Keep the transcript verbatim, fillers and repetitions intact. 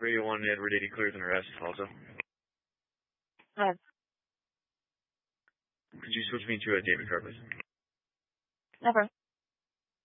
Radio one, Edward eighty clears and arrest also. Hi. Could you switch me to a David Car, please? Never.